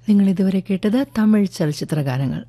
നിങ്ങൾ ഇതുവരെ കേട്ടത് തമിഴ് ചലച്ചിത്ര ഗാനങ്ങൾ.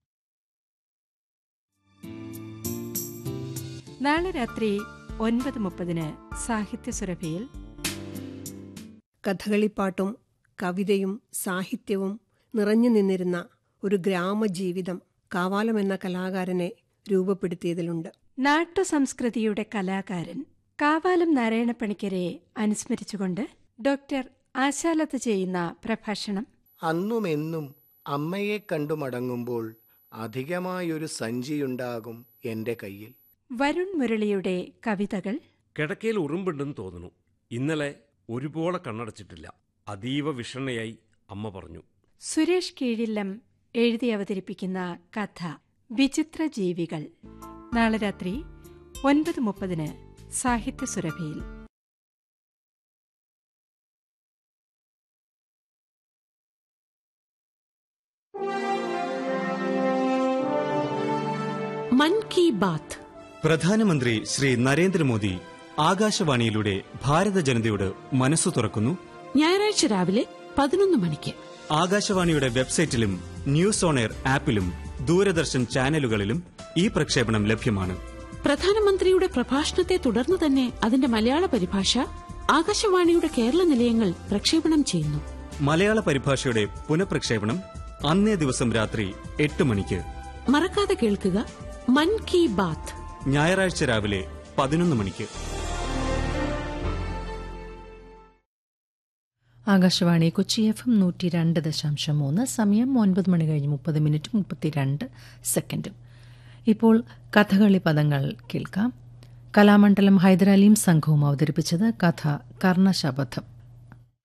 നാളെ രാത്രി 9:30 സാഹിത്യസുരഭിയിൽ കഥകളിപ്പാട്ടും കവിതയും സാഹിത്യവും നിറഞ്ഞു നിന്നിരുന്ന ഒരു ഗ്രാമജീവിതം കാവാലം എന്ന കലാകാരനെ രൂപപ്പെടുത്തിയതിലുണ്ട്. നാട്ടുസംസ്കൃതിയുടെ കലാകാരൻ കാവാലം നാരായണപ്പണിക്കരെ അനുസ്മരിച്ചുകൊണ്ട് ഡോക്ടർ ആശാലത ചെയ്യുന്ന പ്രഭാഷണം. അന്നുമെന്നും അമ്മയെ കണ്ടു മടങ്ങുമ്പോൾ അധികമായൊരു സഞ്ചിയുണ്ടാകും എൻ്റെ കയ്യിൽ. വരുൺ മുരളിയുടെ കവിതകൾ. കിടക്കയിൽ ഉറുമ്പുണ്ടെന്ന് തോന്നുന്നു. ഇന്നലെ ഒരുപോലെ കണ്ണടച്ചിട്ടില്ല. അതീവ വിഷണ്ണയായി അമ്മ പറഞ്ഞു. സുരേഷ് കീഴില്ലം എഴുതി അവതരിപ്പിക്കുന്ന കഥ വിചിത്ര ജീവികൾ. നാളെ രാത്രി 9:30 സാഹിത്യസുരഭിയിൽ. മൻ കി ബാത്ത്. പ്രധാനമന്ത്രി ശ്രീ നരേന്ദ്രമോദി ആകാശവാണിയിലൂടെ ഭാരത ജനതയോട് മനസ്സു തുറക്കുന്നു. ഞായറാഴ്ച രാവിലെ 11 മണിക്ക് ആകാശവാണിയുടെ വെബ്സൈറ്റിലും ന്യൂസ് ഓൺ എയർ ആപ്പിലും ദൂരദർശൻ ചാനലുകളിലും ഈ പ്രക്ഷേപണം ലഭ്യമാണ്. പ്രധാനമന്ത്രിയുടെ പ്രഭാഷണത്തെ തുടർന്ന് തന്നെ അതിന്റെ മലയാള പരിഭാഷ ആകാശവാണിയുടെ കേരള നിലയങ്ങൾ പ്രക്ഷേപണം ചെയ്യുന്നു. മലയാള പരിഭാഷയുടെ പുനഃപ്രക്ഷേപണം അന്നേ ദിവസം രാത്രി 8 മണിക്ക്. മറക്കാതെ കേൾക്കുക മൻ കി ബാത്ത്. ഞായറാഴ്ച രാവിലെ 11 മണിക്ക്. ആകാശവാണി കൊച്ചി FM 102.3. സമയം 9:30 ഇപ്പോൾ കഥകളി പദങ്ങൾ കേൾക്കാം. കലാമണ്ഡലം ഹൈദരാലിയും സംഘവും അവതരിപ്പിച്ചത് കഥ കർണശപഥം.